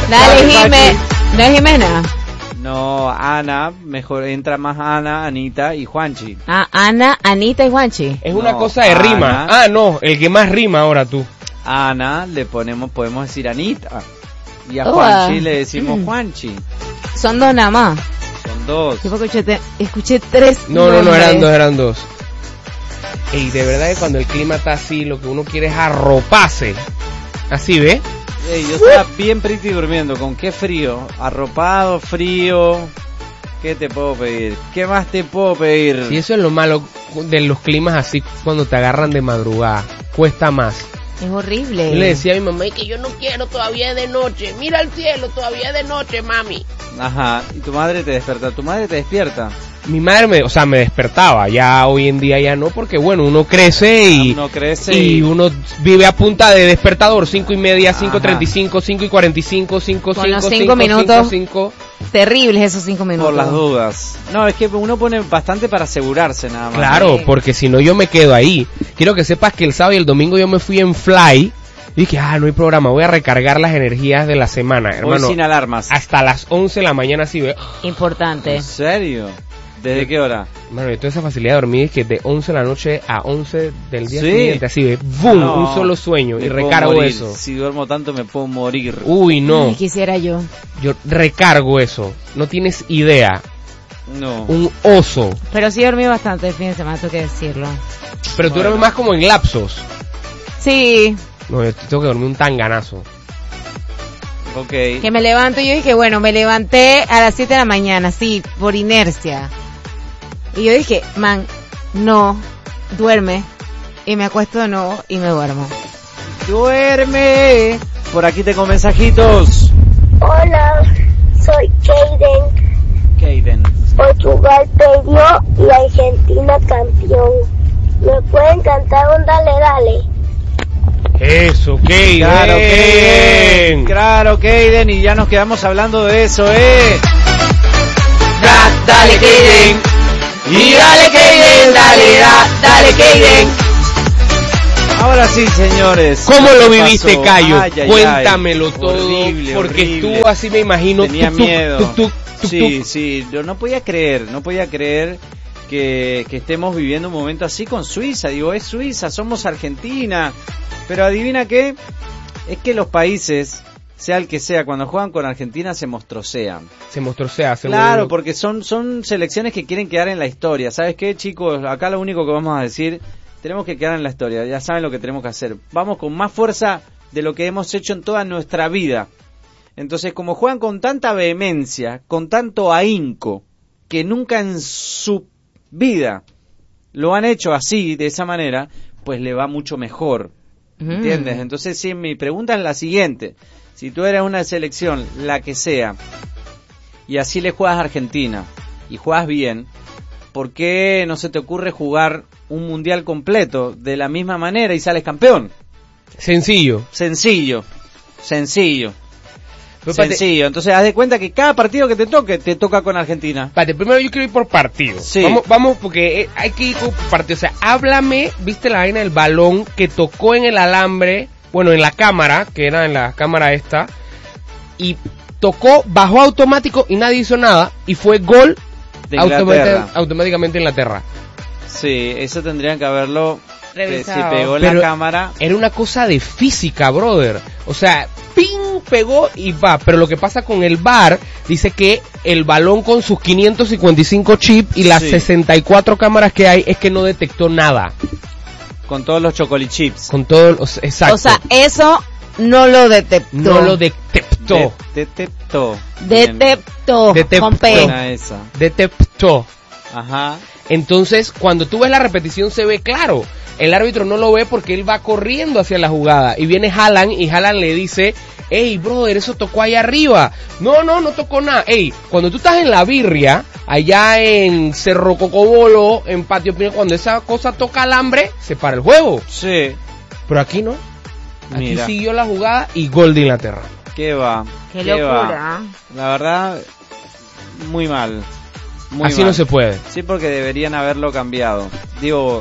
Dale, Jimé. ¿No es Jimena? No, Ana, mejor entra más Ana, Anita y Juanchi. Ah, Ana, Anita y Juanchi. Es una No, cosa de rima. Ana. Ah, no, el que más rima ahora tú. A Ana podemos decir Anita. Y a Oh, Juanchi le decimos Juanchi. Son dos nada más. Son dos. Yo escuché tres. No, nombres. eran dos. Ey, de verdad que cuando el clima está así, lo que uno quiere es arroparse. Así, ¿ve? Ey, yo estaba bien pretty durmiendo. ¿Con qué frío? Arropado, frío. ¿Qué te puedo pedir? ¿Qué más te puedo pedir? Y eso es lo malo de los climas así cuando te agarran de madrugada. Cuesta más. Es horrible. Yo le decía a mi mamá, que yo no quiero, todavía es de noche. Mira el cielo, todavía es de noche, mami. Ajá. ¿Y tu madre te desperta? ¿Tu madre te despierta? Mi madre me despertaba. Ya hoy en día ya no, porque bueno, uno crece y uno vive a punta de despertador. 5:30, 5:35, 5:45, 5:05. Con los 5 minutos. Terribles esos 5 minutos. Por las dudas. No, es que uno pone bastante para asegurarse nada más. Claro, porque si no yo me quedo ahí. Quiero que sepas que el sábado y el domingo yo me fui en Fly. Y dije, no hay programa, voy a recargar las energías de la semana, hermano. Hoy sin alarmas. Hasta las 11 de la mañana así ve. Importante. ¿En serio? ¿Desde qué hora? Mano, yo tengo esa facilidad de dormir es que de 11 de la noche a 11 del día ¿Sí? siguiente, así de ¡boom! No, un solo sueño y me puedo recargo morir. eso. Si duermo tanto me puedo morir. Uy, no. Ay, quisiera yo. Yo recargo eso. No tienes idea. No. Un oso. Pero sí dormí bastante el fin de semana, tengo que decirlo. Pero tú duermes más como en lapsos. Sí. No, yo tengo que dormir un tanganazo. Ok. Que me levanto y yo dije, bueno, me levanté a las 7 de la mañana, sí, por inercia. Y yo dije, man, no, duerme. Y me acuesto de nuevo y me duermo. ¡Duerme! Por aquí tengo mensajitos. Hola, soy Kaden. Portugal perdió y Argentina campeón. ¿Me pueden cantar un dale dale? Eso, Kaden. Claro, Kaden. Claro, Kaden. Y ya nos quedamos hablando de eso, Dale, Kaden. Y dale, Kaden, dale, Kaden. Ahora sí, señores. ¿Cómo lo ¿Qué viviste, pasó? Cayo? Ay, ay, Cuéntamelo ay. todo, Horrible, porque horrible. tú así me imagino. Tenía miedo. Tuc. Sí, yo no podía creer que estemos viviendo un momento así con Suiza. Digo, es Suiza, somos Argentina. Pero adivina qué, es que los países, sea el que sea, cuando juegan con Argentina se mostrocean. Claro, porque son selecciones que quieren quedar en la historia. ¿Sabes qué, chicos? Acá lo único que vamos a decir, tenemos que quedar en la historia. Ya saben lo que tenemos que hacer. Vamos con más fuerza de lo que hemos hecho en toda nuestra vida. Entonces, como juegan con tanta vehemencia, con tanto ahínco, que nunca en su vida lo han hecho así, de esa manera, pues le va mucho mejor. ¿Entiendes? Entonces, sí, mi pregunta es la siguiente. Si tú eres una selección, la que sea, y así le juegas a Argentina, y juegas bien, ¿por qué no se te ocurre jugar un mundial completo de la misma manera y sales campeón? Sencillo. Entonces haz de cuenta que cada partido que te toca con Argentina. Primero yo quiero ir por partido. Sí. Vamos porque hay que ir por partido. O sea, háblame, viste la vaina del balón que tocó en el alambre, bueno, en la cámara, que era en la cámara esta, y tocó, bajó automático y nadie hizo nada, y fue gol automáticamente Inglaterra. Sí, eso tendrían que haberlo revisado. Si pegó Pero la cámara. Era una cosa de física, brother. O sea, ping, pegó y va. Pero lo que pasa con el VAR, dice que el balón con sus 555 chips y las 64 cámaras que hay, es que no detectó nada. Con todos los chocolichips. Con todos, exacto. O sea, eso no lo detectó. No lo detectó. Detectó. Con P. Buena esa. Detectó. Ajá. Entonces, cuando tú ves la repetición se ve claro. El árbitro no lo ve porque él va corriendo hacia la jugada. Y viene Haaland y Haaland le dice, hey, brother, eso tocó allá arriba. No tocó nada. Hey, cuando tú estás en la birria, allá en Cerro Cocobolo, en Patio Pino, cuando esa cosa toca alambre, se para el juego. Sí. Pero aquí no. Aquí Mira. siguió la jugada y gol de Inglaterra. ¿Qué va? Qué locura. La verdad, muy mal. Así no se puede. Sí, porque deberían haberlo cambiado. Digo,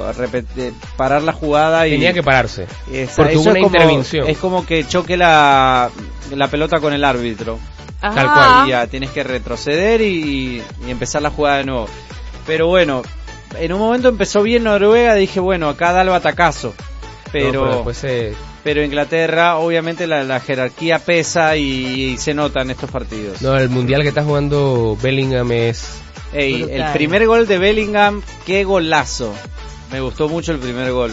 parar la jugada y... Tenía que pararse. Esa, porque eso hubo una es como, intervención. Es como que choque la la pelota con el árbitro. Ajá. Tal cual. Y ya tienes que retroceder y empezar la jugada de nuevo. Pero bueno, en un momento empezó bien Noruega, dije, bueno, acá da el batacazo. Pero después pero Inglaterra, obviamente la jerarquía pesa y se nota en estos partidos. no, el mundial que está jugando Bellingham es... Ey, Brutal. el primer gol de Bellingham, qué golazo. Me gustó mucho el primer gol.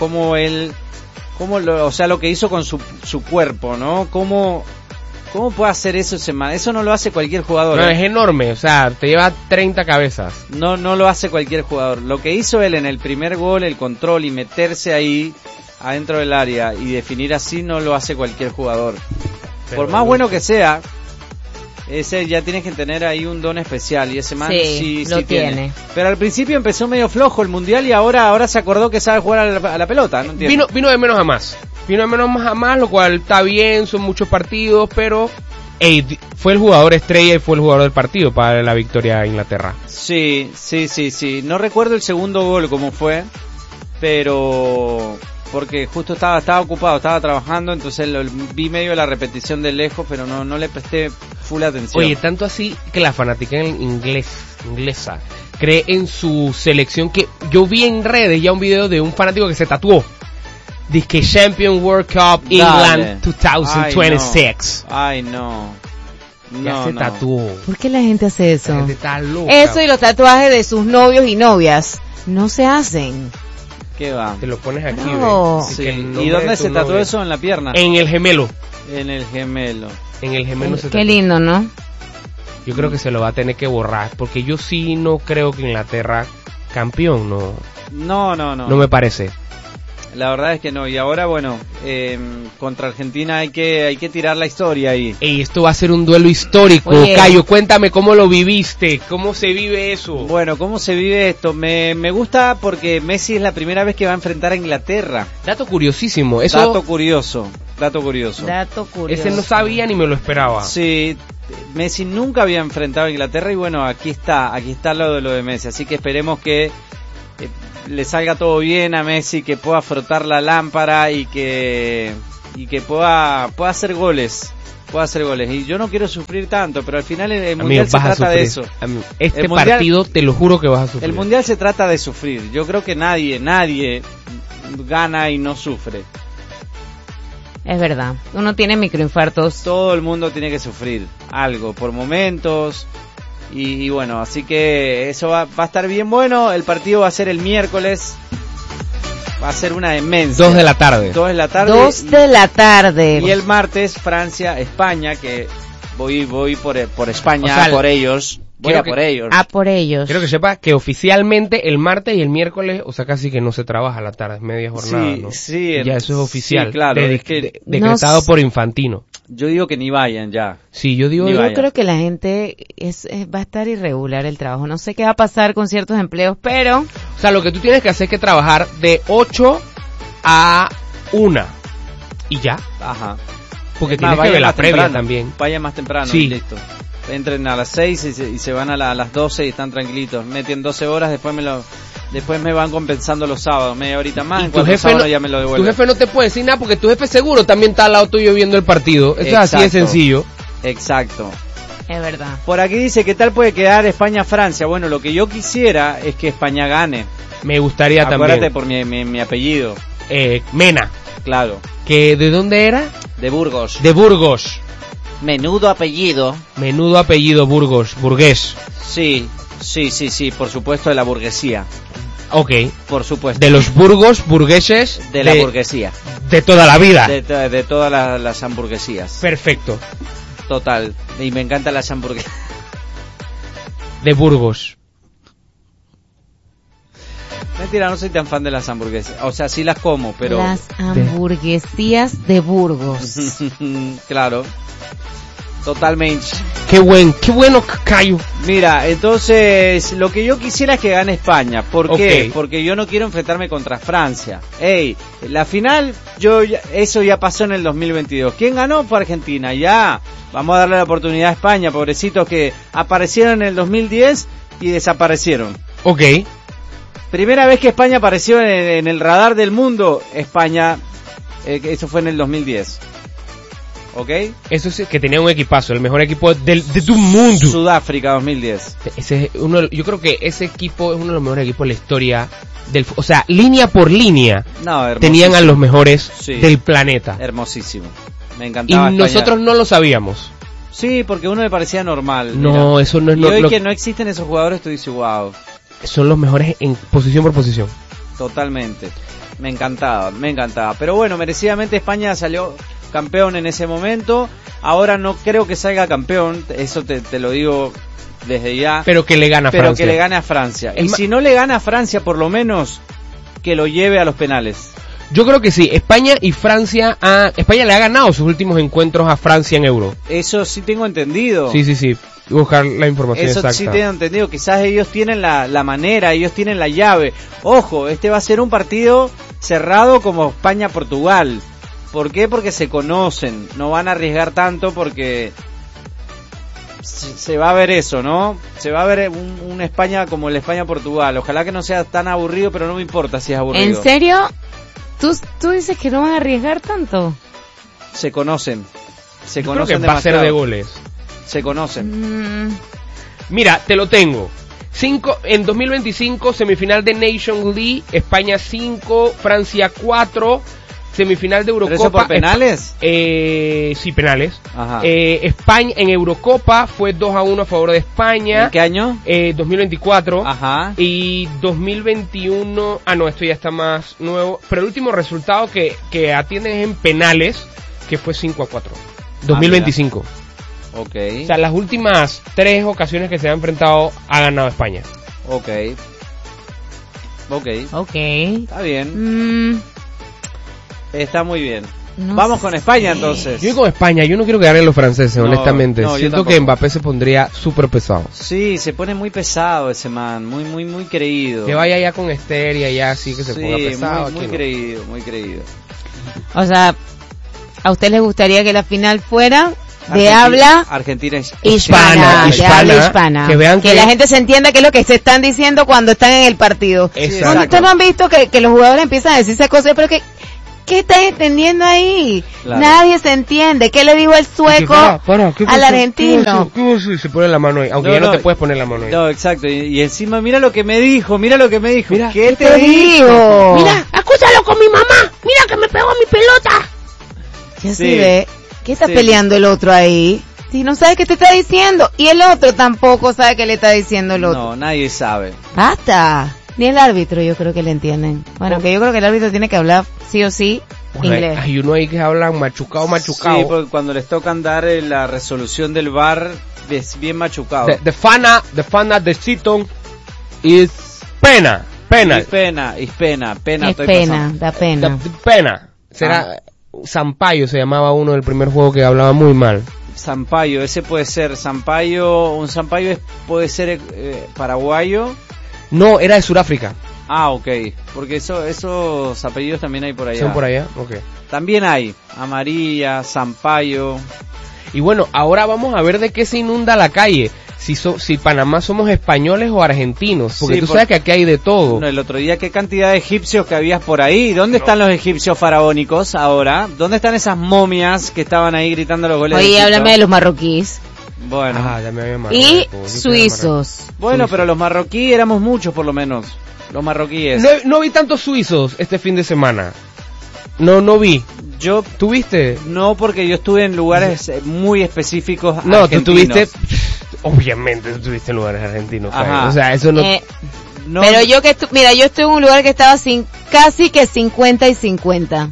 O sea, lo que hizo con su cuerpo, ¿no? ¿Cómo puede hacer eso ese man? Eso no lo hace cualquier jugador. No, es enorme, o sea, te lleva 30 cabezas. No lo hace cualquier jugador. Lo que hizo él en el primer gol, el control y meterse ahí adentro del área y definir así, no lo hace cualquier jugador. Pero Por más bueno que sea, ese ya tienes que tener ahí un don especial y ese man Sí, lo tiene. Pero al principio empezó medio flojo el mundial y ahora se acordó que sabe jugar a la pelota, no entiendo. Vino de menos a más. Vino de menos a más, lo cual está bien, son muchos partidos, pero fue el jugador estrella y fue el jugador del partido para la victoria a Inglaterra. Sí. No recuerdo el segundo gol cómo fue, pero porque justo estaba ocupado, estaba trabajando, entonces vi medio la repetición de lejos, pero no le presté full atención. Oye, tanto así que la fanática inglesa cree en su selección que yo vi en redes ya un video de un fanático que se tatuó. Dice que Champion World Cup Dale. England 2026. Ay, no. Ya se tatuó. ¿Por qué la gente hace eso? La gente está loca. Eso y los tatuajes de sus novios y novias no se hacen. ¿Qué va? Te lo pones aquí, No. ve. Así Sí. que el nombre ¿Y dónde de tu se tatuó novia. eso? En la pierna. En el gemelo. En el gemelo. En el gemelo se Qué tatuó. lindo, ¿no? Yo creo que se lo va a tener que borrar, porque yo sí no creo que Inglaterra campeón, no me parece. La verdad es que no. Y ahora, bueno, contra Argentina hay que tirar la historia ahí. Ey, esto va a ser un duelo histórico. Oye. Cayo, cuéntame cómo lo viviste, cómo se vive eso. Bueno, ¿cómo se vive esto? Me gusta porque Messi es la primera vez que va a enfrentar a Inglaterra. Dato curiosísimo, eso Dato curioso. Dato curioso. ese no sabía ni me lo esperaba. Sí, Messi nunca había enfrentado a Inglaterra y bueno, aquí está lo de Messi. Así que esperemos que le salga todo bien a Messi, que pueda frotar la lámpara y que pueda hacer goles. Y yo no quiero sufrir tanto, pero al final el mundial se trata de eso. Este El mundial- partido te lo juro que vas a sufrir. El mundial se trata de sufrir. Yo creo que nadie gana y no sufre. Es verdad. Uno tiene microinfartos. Todo el mundo tiene que sufrir algo por momentos. Y bueno, así que eso va a estar bien bueno. El partido va a ser el miércoles. Va a ser una demencia. 2 de la tarde. 2 de la tarde. 2 de la tarde. Y el martes, Francia, España, que voy por España, O sea, por ellos. Voy quiero a que- por ellos. A por ellos. Quiero que sepas que oficialmente el martes y el miércoles, o sea, casi que no se trabaja la tarde, es media jornada, Sí, ¿no? sí, Ya eso es oficial. sí, claro, es que decretado no por Infantino. Yo digo que ni vayan ya. Sí, yo digo... Ni Yo vaya. creo que la gente va a estar irregular el trabajo. No sé qué va a pasar con ciertos empleos, pero O sea, lo que tú tienes que hacer es que trabajar de 8 a 1. Y ya. Ajá. Porque Es más, tienes que vayan ver la más previa temprano, también. Vayan más temprano Sí. y listo. Entren a las 6 y se van a las 12 y están tranquilitos. Meten 12 horas, después me van compensando los sábados, media horita más. Y En tu cuanto jefe, sábado no, ya me lo tu devuelven. jefe no te puede decir nada porque tu jefe seguro también está al lado tuyo viendo el partido. Eso es así de Exacto. sencillo. Exacto. es verdad. Por aquí dice, ¿qué tal puede quedar España-Francia? Bueno, lo que yo quisiera es que España gane. Me gustaría Acuérdate también. por mi apellido. Mena, Claro. que ¿de dónde era? De Burgos. De Burgos. Menudo apellido. Menudo apellido Burgos, burgués. Sí, por supuesto de la burguesía. Ok. Por supuesto. De los Burgos, burgueses. De la burguesía. De toda la vida. De todas las hamburguesías. Perfecto. Total. Y me encantan las hamburguesas. De Burgos. Mentira, no soy tan fan de las hamburguesas. O sea, sí las como, pero... Las hamburguesías de Burgos. Claro. Totalmente. Qué bueno, Cayo. Mira, entonces, lo que yo quisiera es que gane España. ¿Por qué? Ok. Porque yo no quiero enfrentarme contra Francia. Ey, la final, eso ya pasó en el 2022. ¿Quién ganó? Fue Argentina. Ya, vamos a darle la oportunidad a España, pobrecitos que aparecieron en el 2010 y desaparecieron. Ok. Primera vez que España apareció en el radar del mundo, España, eso fue en el 2010. ¿ok? Eso sí, que tenía un equipazo, el mejor equipo de tu mundo. Sudáfrica 2010. Ese es yo creo que ese equipo es uno de los mejores equipos de la historia o sea, línea por línea, No, hermosísimo. tenían a los mejores Sí. del planeta. Hermosísimo. Me Y encantaba España. nosotros no lo sabíamos. Sí, porque uno le parecía normal. No, mira. eso no es Y hoy lo que no existen esos jugadores, tú dices, wow, son los mejores en posición por posición. totalmente. Me encantaba. Pero bueno, merecidamente España salió campeón en ese momento. Ahora no creo que salga campeón, eso te lo digo desde ya. Pero que le gana a Pero Francia. que le gane a Francia. Es Y si no le gana a Francia, por lo menos que lo lleve a los penales. Yo creo que sí, España y Francia, España le ha ganado sus últimos encuentros a Francia en Euro. Eso sí tengo entendido. Sí, buscar la información Eso exacta. sí tengo entendido. Quizás ellos tienen la manera, ellos tienen la llave. Ojo, este va a ser un partido cerrado como España-Portugal. ¿Por qué? Porque se conocen. No van a arriesgar tanto porque se va a ver eso, ¿no? Se va a ver un España como el España-Portugal. Ojalá que no sea tan aburrido, pero no me importa si es aburrido. ¿En serio? ¿Tú dices que no van a arriesgar tanto? Se conocen. Se Yo creo conocen que va a ser demasiado. de goles. Se conocen. Mira, te lo tengo. En 2025, semifinal de Nation League, España 5, Francia 4, semifinal de ¿Pero Eurocopa. eso por penales? Sí, penales. Ajá. España en Eurocopa fue 2-1 a favor de España. ¿En qué año? 2024. Ajá. Y 2021, no, esto ya está más nuevo, pero el último resultado que atienden es en penales, que fue 5-4. 2025. Ok. O sea, las últimas 3 ocasiones que se han enfrentado ha ganado España. Ok. Ok. Está bien. Está muy bien. No Vamos sé. con España entonces. Yo voy con España, yo no quiero que ganen los franceses, No, honestamente. no, yo Siento tampoco. que Mbappé se pondría súper pesado. Sí, se pone muy pesado ese man, muy creído. Que vaya ya con Esther y allá así que se Sí, ponga pesado. muy aquí no. creído, muy creído. O sea, ¿a usted les gustaría que la final fuera de Argentina- habla Argentina hispana? De habla hispana. Que vean que- la gente se entienda qué es lo que se están diciendo cuando están en el partido. Exacto. Cuando ustedes no han visto que los jugadores empiezan a decirse cosas, pero ¿qué están entendiendo ahí? Claro. Nadie se entiende. ¿Qué le dijo el sueco ¿qué al pasó? argentino? ¿Qué pasó? Y se pone la mano ahí, aunque No, ya no no, te puedes poner la mano ahí. No, exacto. Y encima, mira lo que me dijo. Mira, ¿Qué te digo? Mira, acúsalo con mi mamá. Mira que me pegó mi pelota. Ya Sí. se ve. ¿Qué está Sí. peleando el otro ahí? Si no sabe qué te está diciendo. Y el otro tampoco sabe qué le está diciendo el otro. No, nadie sabe. Basta. Ni el árbitro yo creo que le entienden. Bueno, que yo creo que el árbitro tiene que hablar sí o sí inglés. Hay uno ahí que hablan machucado. Sí, porque cuando les tocan dar la resolución del VAR es bien machucado. The fana de Seaton is pena. Es pena. Es Estoy pena, pasando. da pena. Pena. Será Sampaio se llamaba uno del primer juego que hablaba muy mal. Sampaio, ese puede ser Sampaio. Un Sampaio puede ser paraguayo. No, era de Sudáfrica. Ah, ok. Porque esos apellidos también hay por allá. ¿Son por allá? Ok. También hay Amarilla, Sampaio. Y bueno, ahora vamos a ver de qué se inunda la calle. Si Panamá somos españoles o argentinos. Porque Sí, tú sabes que aquí hay de todo. No, el otro día, qué cantidad de egipcios que habías por ahí. ¿Dónde están los egipcios faraónicos ahora? ¿Dónde están esas momias que estaban ahí gritando los goles de Oye, Egipto? háblame de los marroquíes. Bueno, Ya me había marcado, Y como yo soy suizos. bueno, pero los marroquíes éramos muchos por lo menos. Los marroquíes. No vi tantos suizos este fin de semana. No vi. Yo ¿Tú viste? no, porque yo estuve en lugares muy específicos. No, tú argentinos. tuviste. Obviamente tú estuviste en lugares argentinos. Ajá. Fabio. O sea, eso no. No, Pero yo mira, yo estuve en un lugar que estaba casi que 50 y 50.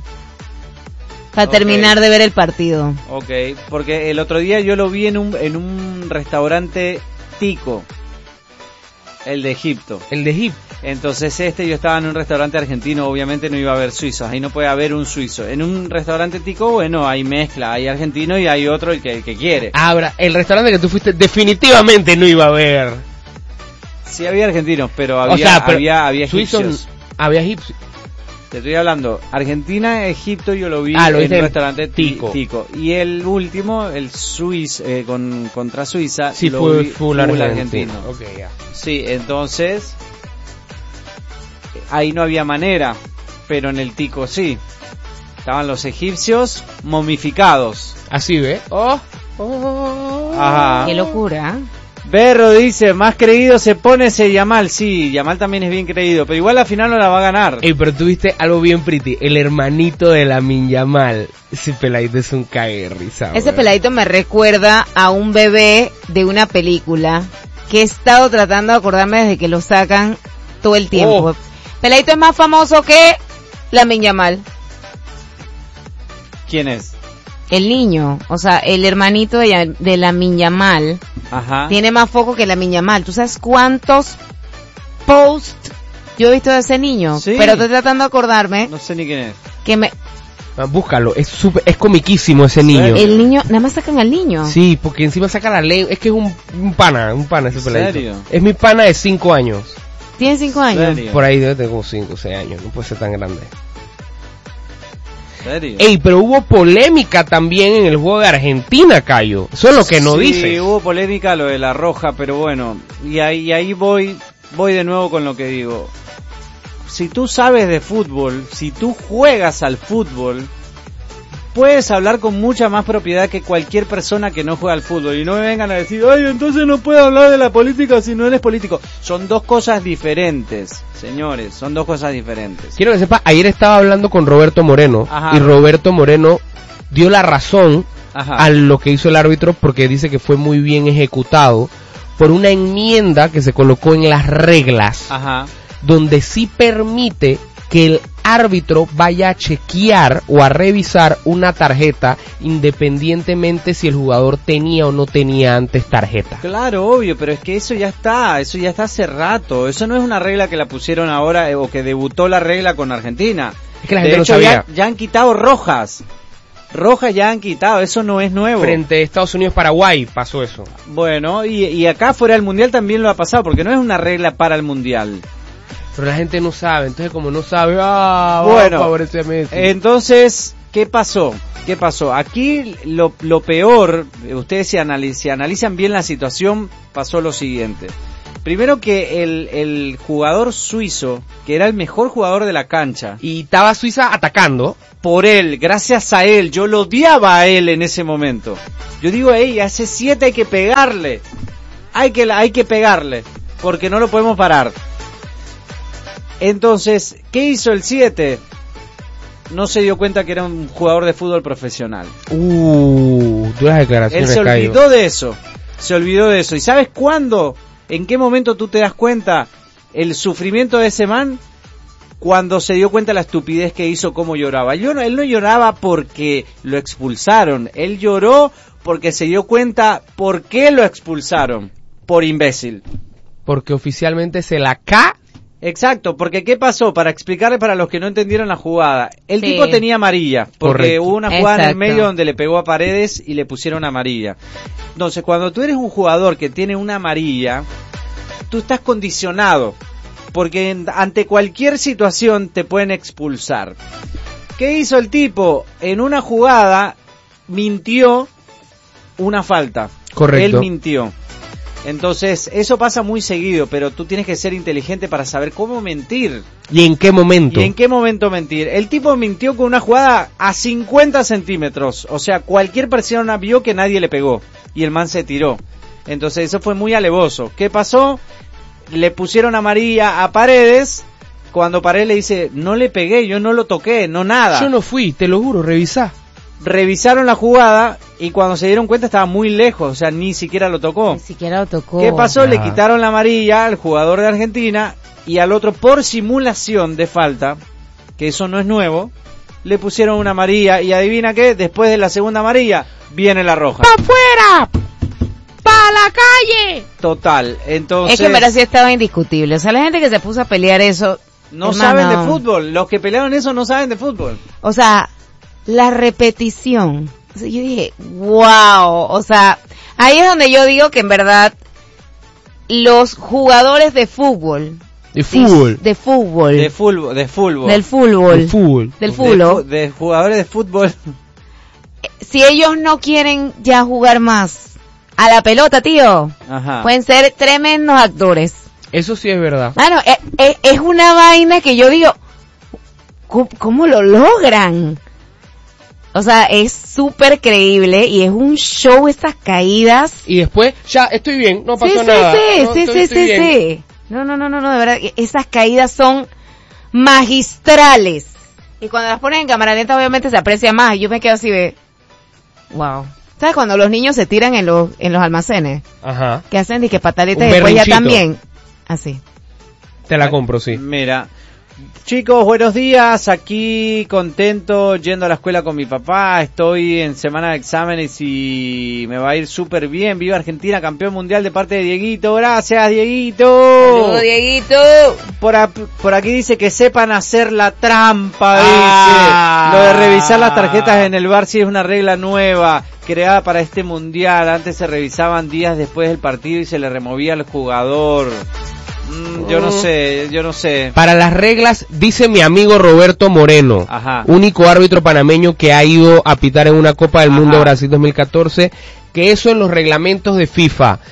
Para Ok. terminar de ver el partido. Ok, porque el otro día yo lo vi en un restaurante tico. El de Egipto. El de Egipto. Entonces yo estaba en un restaurante argentino, obviamente no iba a haber suizos, ahí no puede haber un suizo. En un restaurante tico, bueno, hay mezcla, hay argentino y hay otro el que quiere. Ahora, el restaurante que tú fuiste definitivamente no iba a haber. Sí había argentinos, pero O sea, pero había suizos, egipcios. había egipcios. Te estoy hablando, Argentina, Egipto, yo lo vi Lo en viste un en restaurante tico. tico. Y el último, el Suiz, contra Suiza, Sí, lo fue vi full argentino. Ok, ya. Sí, entonces ahí no había manera, pero en el tico sí. Estaban los egipcios momificados. Así, ¿ve? Ajá. Qué locura. Berro dice, más creído se pone ese Yamal. Sí, Yamal también es bien creído, pero igual al final no la va a ganar. Ey, pero tuviste algo bien pretty, el hermanito de Lamine Yamal. Ese peladito es un cague de risa. Ese weón. peladito me recuerda a un bebé de una película que he estado tratando de acordarme desde que lo sacan todo el tiempo. Oh. Peladito es más famoso que Lamine Yamal. ¿Quién es? El niño, o sea, el hermanito de Lamine Yamal Ajá. tiene más foco que Lamine Yamal. ¿Tú sabes cuántos posts yo he visto de ese niño? Sí. Pero estoy tratando de acordarme No sé ni quién es. que Búscalo, es comiquísimo ese niño. el niño, nada más sacan al niño. Sí, porque encima saca la lengua, es que es un pana ese ¿En peladito. serio? Es mi pana de 5 años. Tiene 5 años. ¿Serio? Por ahí debe tener como 5 o 6 años, no puede ser tan grande. ¿Serio? Ey, pero hubo polémica también en el juego de Argentina, Cayo. Eso es lo que no sí, dices. Sí, hubo polémica lo de la roja, pero bueno, y ahí voy de nuevo con lo que digo. Si tú sabes de fútbol, si tú juegas al fútbol, puedes hablar con mucha más propiedad que cualquier persona que no juega al fútbol. Y no me vengan a decir, ay, entonces no puedes hablar de la política si no eres político. Son dos cosas diferentes, señores, son dos cosas diferentes. Quiero que sepa, ayer estaba hablando con Roberto Moreno. Ajá. Y Roberto Moreno dio la razón Ajá. a lo que hizo el árbitro porque dice que fue muy bien ejecutado por una enmienda que se colocó en las reglas Ajá. donde sí permite que el árbitro vaya a chequear o a revisar una tarjeta independientemente si el jugador tenía o no tenía antes tarjeta. Claro, obvio, pero es que eso ya está hace rato. Eso no es una regla que la pusieron ahora o que debutó la regla con Argentina. Es que la De gente no hecho, sabía. ya han quitado rojas. Rojas ya han quitado, eso no es nuevo. Frente a Estados Unidos-Paraguay pasó eso. Bueno, y acá fuera del Mundial también lo ha pasado, porque no es una regla para el Mundial. Pero la gente no sabe, entonces como no sabe, Bueno, favorece a Messi. Entonces, ¿qué pasó? Aquí lo peor, ustedes si analizan bien la situación, pasó lo siguiente. Primero que el jugador suizo, que era el mejor jugador de la cancha, Y estaba Suiza atacando. por él, gracias a él, yo lo odiaba a él en ese momento. Yo digo, a ese 7 hay que pegarle, hay que pegarle, porque no lo podemos parar. Entonces, ¿qué hizo el 7? No se dio cuenta que era un jugador de fútbol profesional. Duras Él declaraciones, se Cayo. olvidó de eso. ¿Y sabes cuándo? ¿En qué momento tú te das cuenta el sufrimiento de ese man? Cuando se dio cuenta la estupidez que hizo, cómo lloraba. Él no lloraba porque lo expulsaron. Él lloró porque se dio cuenta por qué lo expulsaron. Por imbécil. Porque oficialmente se la ca... Exacto, porque ¿qué pasó? Para explicarle para los que no entendieron la jugada. El Sí. tipo tenía amarilla, porque Correcto. hubo una jugada en el Exacto. medio donde le pegó a Paredes y le pusieron amarilla. Entonces, cuando tú eres un jugador que tiene una amarilla, tú estás condicionado, porque ante cualquier situación te pueden expulsar. ¿Qué hizo el tipo? En una jugada mintió una falta. Correcto. Él mintió. Entonces, eso pasa muy seguido, pero tú tienes que ser inteligente para saber cómo mentir. ¿Y en qué momento? ¿Y en qué momento mentir? El tipo mintió con una jugada a 50 centímetros. O sea, cualquier persona vio que nadie le pegó. Y el man se tiró. Entonces, eso fue muy alevoso. ¿Qué pasó? Le pusieron amarilla a Paredes. Cuando Paredes le dice, no le pegué, yo no lo toqué, no nada. Yo no fui, te lo juro, revisá. Revisaron la jugada y cuando se dieron cuenta estaba muy lejos. O sea, ni siquiera lo tocó. Ni siquiera lo tocó. ¿Qué pasó? Le Ah. quitaron la amarilla al jugador de Argentina y al otro por simulación de falta, que eso no es nuevo, le pusieron una amarilla y adivina qué, después de la segunda amarilla viene la roja. ¡Pa' afuera! ¡Pa' la calle! Total, entonces Es que en verdad sí estaba indiscutible. O sea, la gente que se puso a pelear eso... no hermano, saben de fútbol, los que pelearon eso no saben de fútbol. O sea, la repetición. O sea, yo dije, wow. O sea, ahí es donde yo digo que en verdad los jugadores de fútbol. De fútbol. De fútbol. De fútbol. Del fútbol. De fútbol. Del fútbol. De jugadores de fútbol. Si ellos no quieren ya jugar más a la pelota, tío, Ajá. pueden ser tremendos actores. Eso sí es verdad. Mano, es una vaina que yo digo, ¿cómo lo logran? O sea, es súper creíble y es un show esas caídas. Y después, ya, estoy bien, no pasó Sí, nada. sí, No, sí, estoy sí, bien. sí. No, de verdad, esas caídas son magistrales. Y cuando las ponen en cámara lenta obviamente se aprecia más. Yo me quedo así de, wow. ¿Sabes cuando los niños se tiran en los almacenes? Ajá. Que hacen de que pataletas Un y después ya berrinchito. también. Así. Te la compro, sí. Mira, chicos, buenos días, aquí contento yendo a la escuela con mi papá, estoy en semana de exámenes y me va a ir súper bien, viva Argentina, campeón mundial de parte de Dieguito, gracias Dieguito. ¡Saludos, Dieguito! Por aquí dice que sepan hacer la trampa, Ah. dice, lo de revisar las tarjetas en el bar sí es una regla nueva, creada para este mundial, antes se revisaban días después del partido y se le removía al jugador. Yo no sé. Para las reglas, dice mi amigo Roberto Moreno, Ajá. único árbitro panameño que ha ido a pitar en una Copa del Ajá. Mundo Brasil 2014, que eso en los reglamentos de FIFA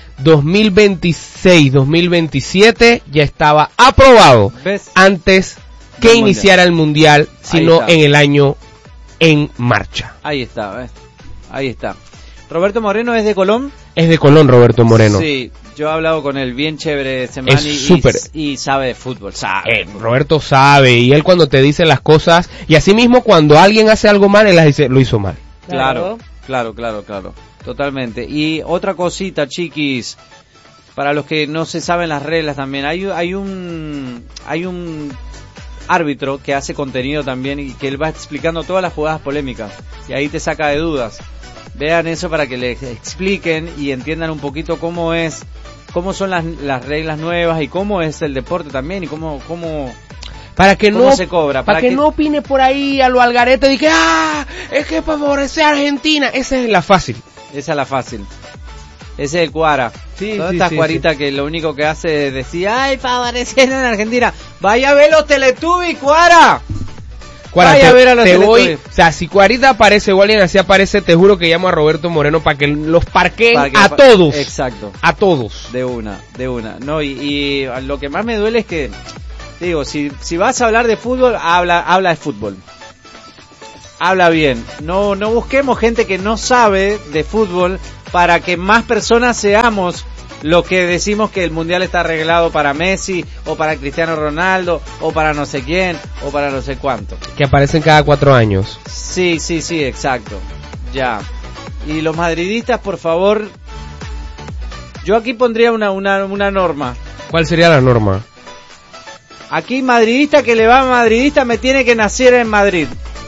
2026-2027 ya estaba aprobado ¿Ves? antes que Del iniciara el Mundial, sino está. en el año en marcha. Ahí está, ¿ves? Ahí está. Roberto Moreno es de Colón. Es de Colón, Roberto Moreno. Sí, yo he hablado con él bien chévere ese man Es y, súper. y sabe de fútbol, sabe. Roberto sabe, y él cuando te dice las cosas, y así mismo cuando alguien hace algo mal, él las dice, lo hizo mal. Claro. Totalmente. Y otra cosita, chiquis, para los que no se saben las reglas también, hay un árbitro que hace contenido también y que él va explicando todas las jugadas polémicas y ahí te saca de dudas. Vean eso para que les expliquen y entiendan un poquito cómo son las reglas nuevas y cómo es el deporte también y cómo Para que ¿Cómo no se cobra? Para que no opine por ahí a lo algarete de que es que favorece a Argentina. Esa es la fácil. esa es la fácil. Ese es el Cuara. Sí, Todas sí, estas sí, Cuaritas que lo único que hace es decir, ay, favorecen a Argentina. Vaya a ver los Teletubbies, Cuara. Cuara, Vaya a ver a los te voy, Teletubbies. o sea, si Cuarita aparece o alguien así aparece, te juro que llamo a Roberto Moreno para que los parqueen Para que- a todos. Exacto. A todos. De una. No, y lo que más me duele es que, digo, si vas a hablar de fútbol, habla de fútbol. Habla bien. No busquemos gente que no sabe de fútbol para que más personas seamos lo que decimos que el mundial está arreglado para Messi o para Cristiano Ronaldo o para no sé quién o para no sé cuánto. Que aparecen cada 4 años. Sí, exacto. Ya. Y los madridistas, por favor, yo aquí pondría una norma. ¿Cuál sería la norma? Aquí madridista que le va a madridista me tiene que nacer en Madrid.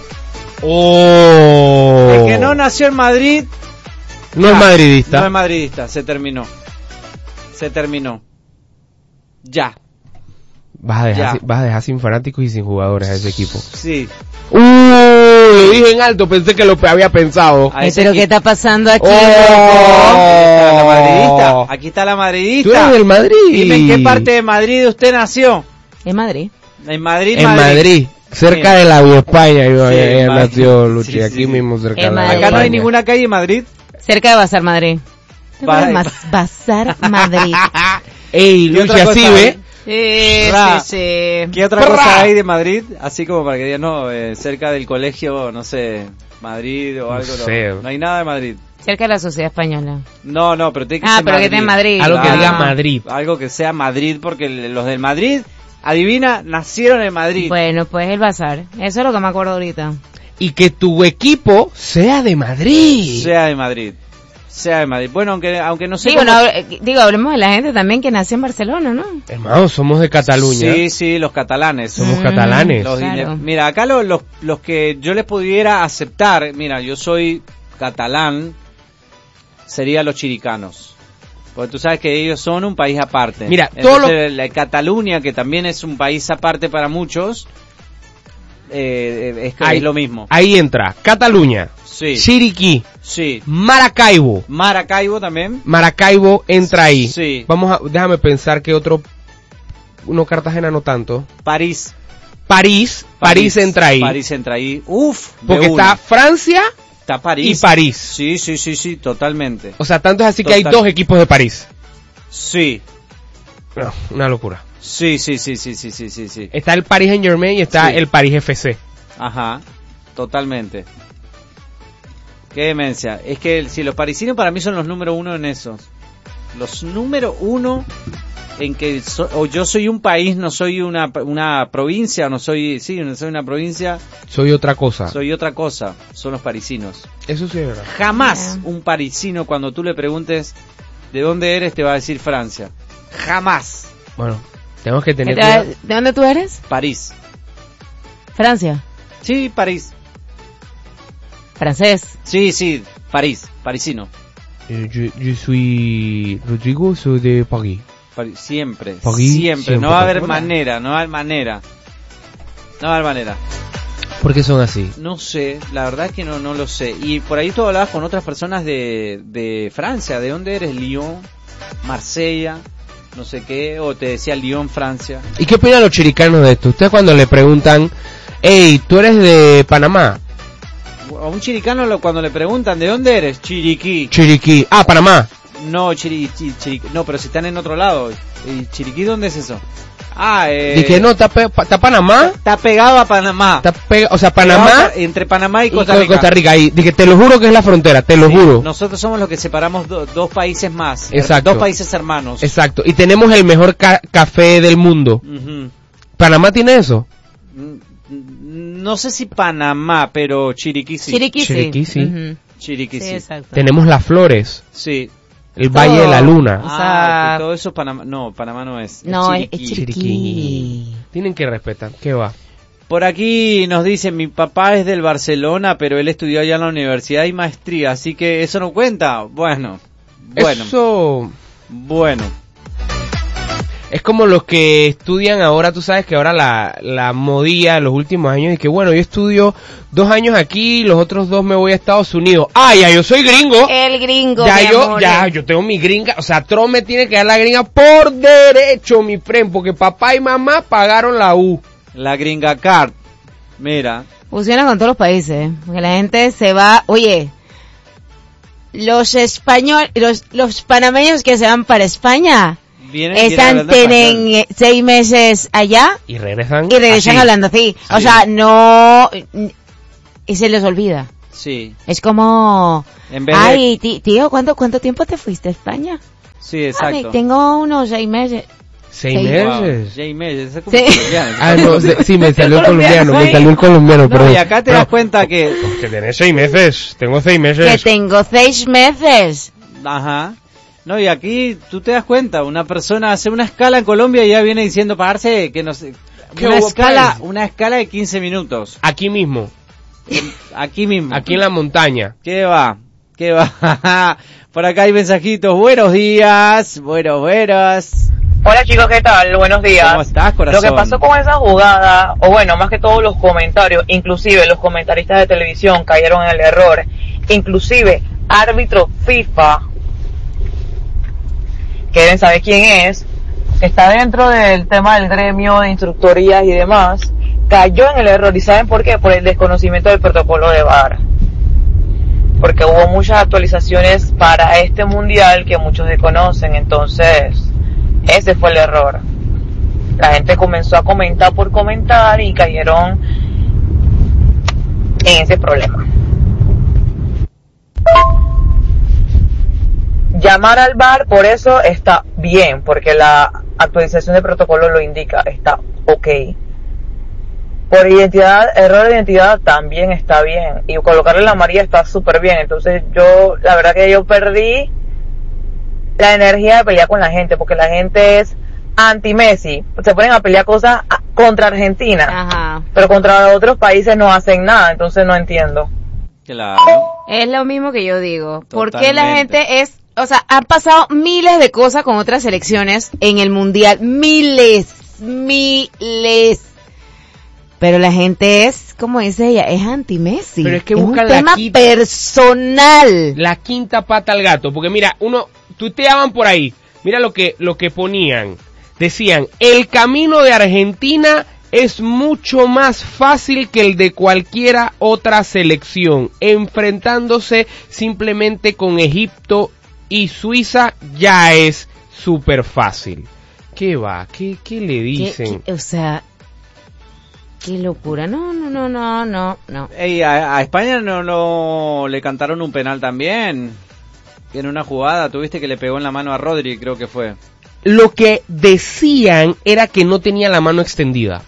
Oh. El que no nació en Madrid No es madridista. no es madridista, se terminó. Ya. Vas a Ya. dejar sin fanáticos y sin jugadores a ese equipo. Sí. Lo dije en alto, pensé que lo había pensado. A ese Pero ¿qué equipo. está pasando aquí? Oh. Está la madridista. Aquí está la Tú madridista. eres del Madrid. Dime en qué parte de Madrid usted nació. En Madrid. En Madrid, En Madrid, cerca Sí. de la Vía España, Sí, ella Madrid. nació Luchi, Sí, aquí sí. mismo cerca En de la Madrid. Vía Acá no hay España. ninguna calle en Madrid. Cerca de Bazar Madrid. Vale. Bazar Madrid. Ey, ¿Qué Luchi, otra así cosa ve. Ra. Sí. ¿Qué otra ¡Prra! cosa hay de Madrid? Así como para que digan, no, cerca del colegio, no sé, Madrid o algo. No sé. No hay nada de Madrid. Cerca de la Sociedad Española. No, pero tiene que ser Pero que está en Madrid. Algo que Claro. diga Madrid. Algo que sea Madrid, porque los del Madrid, adivina, nacieron en Madrid. Bueno, pues el Bazar. Eso es lo que me acuerdo ahorita. Y que tu equipo sea de Madrid. Sea de Madrid. Bueno, aunque no sé Digo, cómo- hablemos de la gente también que nació en Barcelona, ¿no? Hermano, somos de Cataluña. Sí, los catalanes. Somos catalanes. Los Claro. Mira, acá los que yo les pudiera aceptar, mira, yo soy catalán, serían los chiricanos. Porque tú sabes que ellos son un país aparte. Mira, entonces, la Cataluña, que también es un país aparte para muchos, es lo mismo. Ahí entra Cataluña, Sí, Chiriquí, sí. Maracaibo. Maracaibo también. Maracaibo entra ahí. Sí. Déjame pensar que otro. No, Cartagena no tanto. París. París entra ahí. París entra ahí. Uf. de Porque una. está Francia Está París. y París. Sí, totalmente. O sea, tanto es así que hay Total. 2 equipos de París. Sí. No, una locura. Sí. Está el Paris Saint-Germain y está Sí. el Paris FC. Ajá. Totalmente. Qué demencia. Es que si los parisinos para mí son los número uno en esos. Los número uno en que o yo soy un país, no soy una provincia, no soy una provincia. Soy otra cosa. Soy otra cosa. Son los parisinos. Eso sí es verdad. Jamás un parisino cuando tú le preguntes ¿de dónde eres? Te va a decir Francia. Jamás. Bueno, tenemos que tener cuidado. ¿De dónde tú eres? París. Francia. Sí, París. Francés. Sí, París, parisino. Yo soy Rodrigo, soy de París. Siempre. Siempre. No va a haber manera. ¿Por qué son así? No sé, la verdad es que no lo sé. Y por ahí tú hablabas con otras personas de Francia. ¿De dónde eres? Lyon, Marsella, no sé qué, o te decía Lyon, Francia. ¿Y qué opinan los chiricanos de esto? Ustedes cuando le preguntan, hey, ¿tú eres de Panamá? A un chiricano cuando le preguntan, ¿de dónde eres? Chiriquí. Chiriquí. Ah, Panamá. No, Chiriquí. No, pero si están en otro lado. ¿Y Chiriquí dónde es eso? Dije, no, está Panamá. Está pegado a Panamá. O sea, Panamá. Entre Panamá y Costa Rica. Costa Rica. Y dije, te lo juro que es la frontera, te lo juro. Nosotros somos los que separamos dos países más. Exacto. 2 países hermanos. Exacto. Y tenemos el mejor café del mundo. Uh-huh. ¿Panamá tiene eso? No sé si Panamá, pero Chiriquí sí. Chiriquí sí. Uh-huh. Chiriquí sí. Exacto. Tenemos las flores. Sí. El Valle de la Luna. O sea, todo eso Panamá. No, Panamá no es. No, es Chiriquí. Chiriquí. Tienen que respetar. ¿Qué va? Por aquí nos dicen, mi papá es del Barcelona, pero él estudió allá en la universidad y maestría, así que eso no cuenta. Bueno. Eso... Bueno. Es como los que estudian ahora, tú sabes que ahora la modía en los últimos años es que bueno, yo estudio 2 años aquí, los otros 2 me voy a Estados Unidos. Ah, ya yo soy gringo. El gringo, yo tengo mi gringa, o sea, Trump me tiene que dar la gringa por derecho, mi friend, porque papá y mamá pagaron la U. La gringa card. Mira. Funciona con todos los países, porque la gente se va, oye, los españoles, los panameños que se van para España, tienen 6 meses allá y regresan hablando así. Sí. O sea, no, y se les olvida. Sí. Es como, ay, tío, ¿cuánto tiempo te fuiste a España? Sí, exacto. Tengo unos 6 meses. 6 meses. Wow, 6 meses, es como colombiano. No, sí, me salió el colombiano, pero no, y acá te das cuenta que tenés 6 meses, tengo 6 meses. Que tengo 6 meses. Ajá. No, y aquí tú te das cuenta, una persona hace una escala en Colombia y ya viene diciendo pagarse que no sé, una escala de 15 minutos. Aquí mismo. Aquí mismo. Aquí en la montaña. ¿Qué va? Por acá hay mensajitos. Buenos días. Buenos. Hola chicos, ¿qué tal? Buenos días. ¿Cómo estás, corazón? Lo que pasó con esa jugada, o bueno, más que todos los comentarios, inclusive los comentaristas de televisión cayeron en el error, inclusive árbitro FIFA, quieren saber quién es, que está dentro del tema del gremio de instructorías y demás, cayó en el error. ¿Y saben por qué? Por el desconocimiento del protocolo de VAR. Porque hubo muchas actualizaciones para este mundial que muchos desconocen, entonces ese fue el error. La gente comenzó a comentar por comentar y cayeron en ese problema. Llamar al VAR, por eso está bien, porque la actualización del protocolo lo indica, está ok. Por error de identidad también está bien, y colocarle la amarilla está súper bien. Entonces la verdad que yo perdí la energía de pelear con la gente, porque la gente es anti-Messi, se ponen a pelear cosas contra Argentina. Ajá. Pero contra otros países no hacen nada, entonces no entiendo. Claro. Es lo mismo que yo digo. Totalmente. ¿Por qué la gente es, o sea, han pasado miles de cosas con otras selecciones en el mundial, miles, pero la gente es, como dice ella, es anti-Messi. Pero es que buscan un tema personal. La quinta pata al gato, porque mira, tuiteaban por ahí, mira lo que ponían, decían, el camino de Argentina es mucho más fácil que el de cualquiera otra selección, enfrentándose simplemente con Egipto y Suiza ya es súper fácil. ¿Qué va? ¿Qué le dicen? O sea, Qué locura. No. Ey, a España no le cantaron un penal también. En una jugada, tuviste que le pegó en la mano a Rodri, creo que fue. Lo que decían era que no tenía la mano extendida.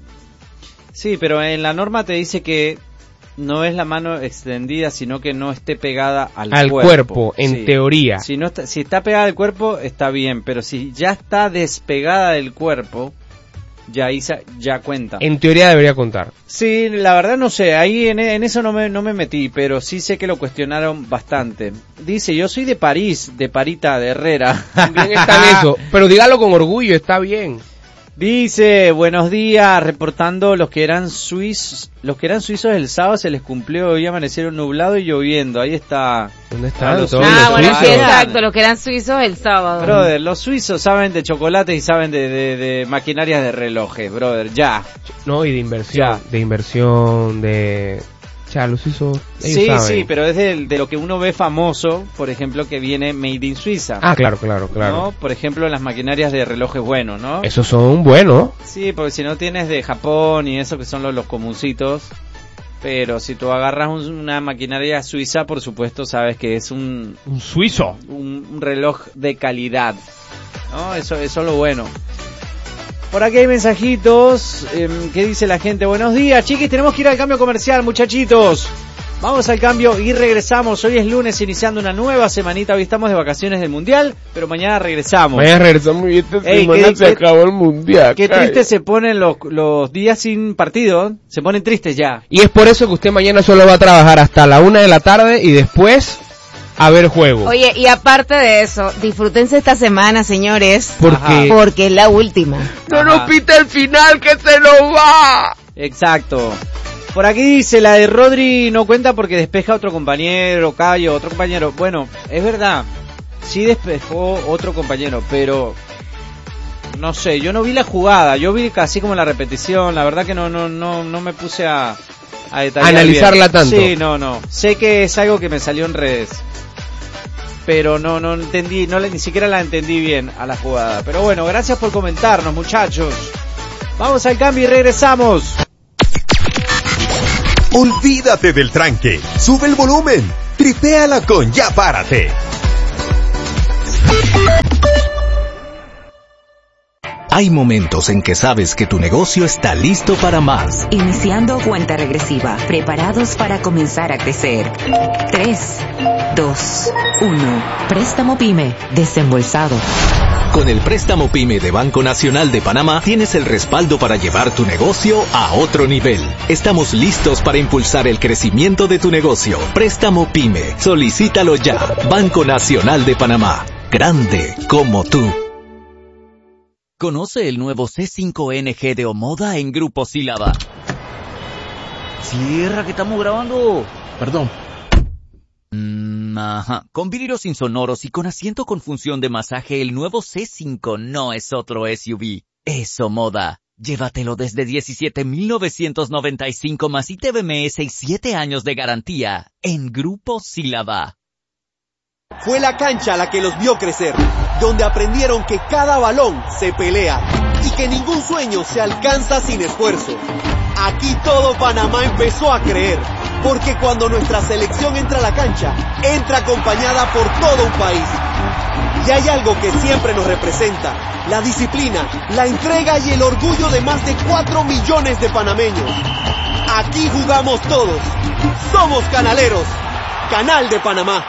Sí, pero en la norma te dice que no es la mano extendida, sino que no esté pegada al cuerpo, en teoría. Si está pegada al cuerpo, está bien, pero si ya está despegada del cuerpo, ya cuenta. En teoría debería contar. Sí, la verdad no sé, ahí en eso no me metí, pero sí sé que lo cuestionaron bastante. Dice, yo soy de París, de Parita, de Herrera. También está en eso, pero dígalo con orgullo, está bien. Dice, buenos días, reportando los que eran suizos el sábado se les cumplió, hoy amanecieron nublado y lloviendo, ahí está. ¿Dónde están los todos suizos? los Bueno, suizos? sí, exacto, los que eran suizos el sábado. Brother, los suizos saben de chocolates y saben de maquinarias de relojes, brother, ya. No, y de inversión, Ya, los suizos, ellos Sí, saben. sí, pero es de lo que uno ve famoso, por ejemplo, que viene Made in Suiza. Ah, claro. ¿No? Por ejemplo, las maquinarias de relojes buenos, ¿no? Esos son buenos. Sí, porque si no tienes de Japón y eso que son los comuncitos, pero si tú agarras una maquinaria suiza, por supuesto, sabes que es un suizo. Un reloj de calidad, ¿no? Eso es lo bueno. Por aquí hay mensajitos. ¿Qué dice la gente? Buenos días, chiquis. Tenemos que ir al cambio comercial, muchachitos. Vamos al cambio y regresamos. Hoy es lunes, iniciando una nueva semanita. Hoy estamos de vacaciones del Mundial, pero mañana regresamos. Y esta semana se acabó el Mundial. Qué triste se ponen los días sin partido. Se ponen tristes ya. Y es por eso que usted mañana solo va a trabajar hasta la 1 de la tarde y después a ver juego. Oye, y aparte de eso, disfrútense esta semana, señores. Porque es la última. No nos pita el final, que se nos va. Exacto. Por aquí dice, la de Rodri no cuenta porque despeja otro compañero, otro compañero. Bueno, es verdad, sí despejó otro compañero, pero no sé, yo no vi la jugada, yo vi casi como la repetición, la verdad que no me puse a detallar analizarla bien. Tanto. Sí, no. Sé que es algo que me salió en redes, pero no entendí, ni siquiera la entendí bien a la jugada. Pero bueno, gracias por comentarnos, muchachos. Vamos al cambio y regresamos. Olvídate del tranque, sube el volumen, tripéala con Ya Párate. Hay momentos en que sabes que tu negocio está listo para más. Iniciando cuenta regresiva, preparados para comenzar a crecer. 3, 2, 1. Préstamo PYME, desembolsado. Con el préstamo PYME de Banco Nacional de Panamá tienes el respaldo para llevar tu negocio a otro nivel. Estamos listos para impulsar el crecimiento de tu negocio. Préstamo PYME, solicítalo ya. Banco Nacional de Panamá, grande como tú. Conoce el nuevo C5NG de Omoda en Grupo Sílaba. Cierra, que estamos grabando. Perdón. Ajá. Con vidrios insonoros y con asiento con función de masaje, el nuevo C5 no es otro SUV. Es Omoda. Llévatelo desde 17,995 más ITBMS y 7 años de garantía en Grupo Sílaba. Fue la cancha la que los vio crecer, donde aprendieron que cada balón se pelea y que ningún sueño se alcanza sin esfuerzo. Aquí todo Panamá empezó a creer, porque cuando nuestra selección entra a la cancha, entra acompañada por todo un país. Y hay algo que siempre nos representa: la disciplina, la entrega y el orgullo de más de 4 millones de panameños. Aquí jugamos todos. Somos canaleros. Canal de Panamá.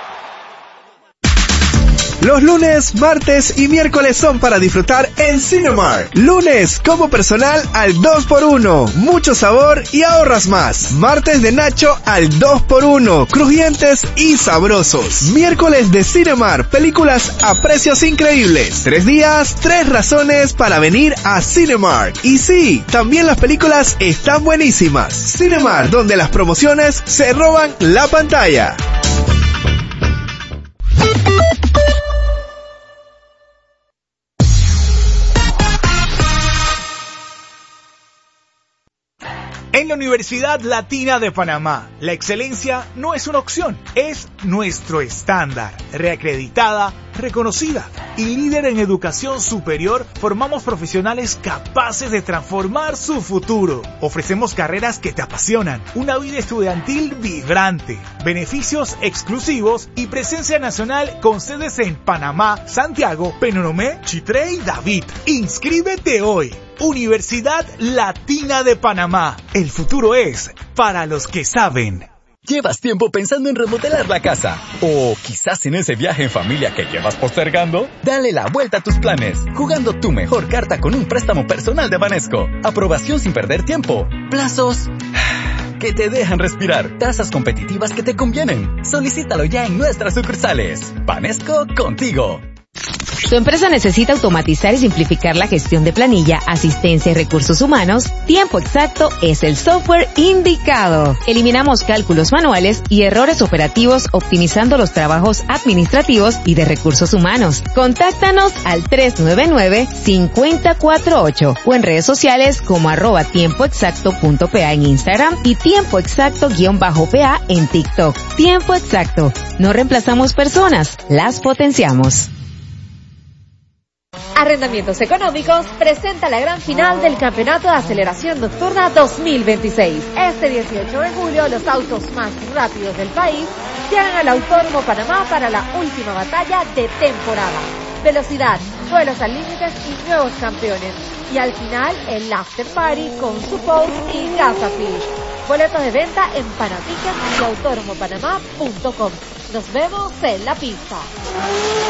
Los lunes, martes y miércoles son para disfrutar en Cinemark. Lunes, como personal al 2x1. Mucho sabor y ahorras más. Martes de Nacho al 2x1. Crujientes y sabrosos. Miércoles de Cinemark. Películas a precios increíbles. 3 días, 3 razones para venir a Cinemark. Y sí, también las películas están buenísimas. Cinemark, donde las promociones se roban la pantalla. En la Universidad Latina de Panamá, la excelencia no es una opción, es nuestro estándar, reacreditada, reconocida. y líder en educación superior, formamos profesionales capaces de transformar su futuro. Ofrecemos carreras que te apasionan, una vida estudiantil vibrante, beneficios exclusivos y presencia nacional con sedes en Panamá, Santiago, Penonomé, Chitré y David. Inscríbete hoy. Universidad Latina de Panamá. El futuro es para los que saben. ¿Llevas tiempo pensando en remodelar la casa? ¿O quizás en ese viaje en familia que llevas postergando? Dale la vuelta a tus planes, jugando tu mejor carta con un préstamo personal de Banesco. Aprobación sin perder tiempo. Plazos que te dejan respirar. Tasas competitivas que te convienen. Solicítalo ya en nuestras sucursales. Banesco contigo. ¿Tu empresa necesita automatizar y simplificar la gestión de planilla, asistencia y recursos humanos? Tiempo Exacto es el software indicado. Eliminamos cálculos manuales y errores operativos optimizando los trabajos administrativos y de recursos humanos. Contáctanos al 399-5048 o en redes sociales como @tiempoexacto.pa en Instagram y tiempoexacto_pa en TikTok. Tiempo Exacto. No reemplazamos personas, las potenciamos. Arrendamientos Económicos presenta la gran final del Campeonato de Aceleración Nocturna 2026. Este 18 de julio, los autos más rápidos del país llegan al Autódromo Panamá para la última batalla de temporada. Velocidad, duelos al límites y nuevos campeones. Y al final, el After Party con su post y Casa Fish. Boletos de venta en Panatickets y autódromopanamá.com. Nos vemos en la pista.